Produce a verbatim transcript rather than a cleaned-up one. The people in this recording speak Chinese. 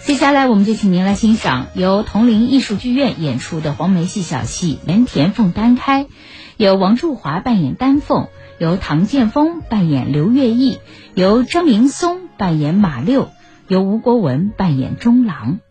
接下来我们就请您来欣赏由铜陵艺术剧院演出的黄梅戏小戏《连田凤单开》，由王祝华扮演丹凤，由唐建峰扮演刘月义，由张明松扮演马六，由吴国文扮演中郎。